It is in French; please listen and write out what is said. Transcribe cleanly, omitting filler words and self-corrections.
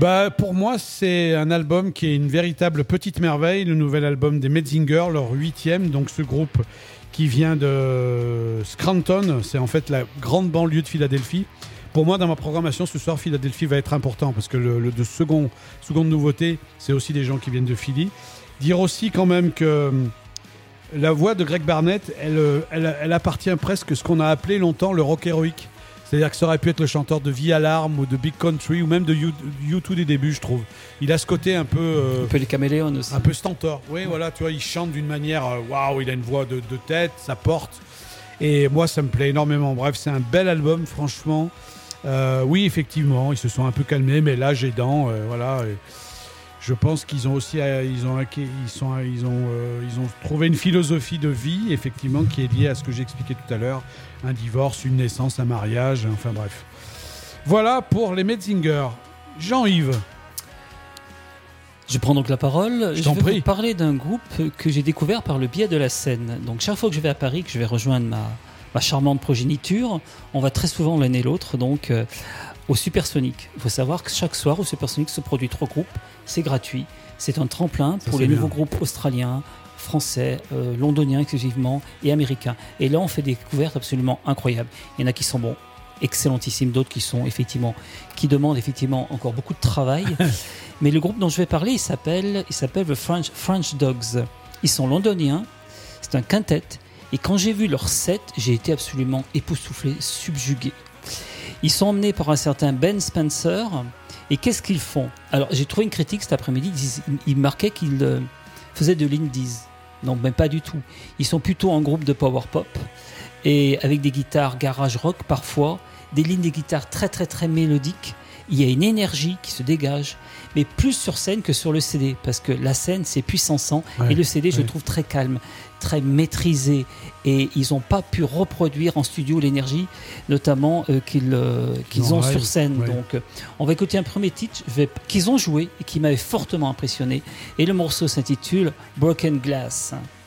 Pour moi, c'est un album qui est une véritable petite merveille, le nouvel album des Metzinger, leur 8e, donc ce groupe qui vient de Scranton, c'est en fait la grande banlieue de Philadelphie. Pour moi, dans ma programmation ce soir, Philadelphie va être important parce que le seconde nouveauté, c'est aussi des gens qui viennent de Philly. Dire aussi quand même que la voix de Greg Barnett, elle appartient presque à ce qu'on a appelé longtemps le rock héroïque. C'est-à-dire que ça aurait pu être le chanteur de The Alarm ou de Big Country ou même de U2 des débuts, je trouve. Il a ce côté un peu... un peu les caméléons aussi. Un peu stentor. Oui, voilà, tu vois, il chante d'une manière... Waouh, il a une voix de tête, ça porte. Et moi, ça me plaît énormément. Bref, c'est un bel album, franchement. Oui, effectivement, ils se sont un peu calmés, mais l'âge aidant, voilà... Je pense qu'ils ont aussi ils ont trouvé une philosophie de vie effectivement qui est liée à ce que j'expliquais tout à l'heure, un divorce, une naissance, un mariage, enfin bref. Voilà pour les Metzinger. Jean-Yves. Je prends donc la parole. Je vais vous parler d'un groupe que j'ai découvert par le biais de la scène. Donc chaque fois que je vais à Paris, que je vais rejoindre ma charmante progéniture, on va très souvent l'un et l'autre donc au Supersonic. Il faut savoir que chaque soir au Supersonic se produit 3 groupes. C'est gratuit. C'est un tremplin pour les nouveaux groupes australiens, français, londoniens exclusivement et américains. Et là, on fait des découvertes absolument incroyables. Il y en a qui sont bons, excellentissimes, d'autres qui demandent effectivement encore beaucoup de travail. Mais le groupe dont je vais parler, il s'appelle The French Dogs. Ils sont londoniens. C'est un quintet. Et quand j'ai vu leur set, j'ai été absolument époustouflé, subjugué. Ils sont emmenés par un certain Ben Spencer. Et qu'est-ce qu'ils font ? Alors, j'ai trouvé une critique cet après-midi. Ils marquaient qu'ils faisaient de l'indies. Non, même pas du tout. Ils sont plutôt un groupe de power pop. Et avec des guitares garage rock parfois, des lignes de guitare très très très mélodiques. Il y a une énergie qui se dégage, mais plus sur scène que sur le CD, parce que la scène c'est puissance 100 et le CD je le trouve très calme, très maîtrisé, et ils n'ont pas pu reproduire en studio l'énergie notamment qu'ils ont sur scène. Donc on va écouter un premier titre qu'ils ont joué et qui m'avait fortement impressionné, et le morceau s'intitule Broken Glass.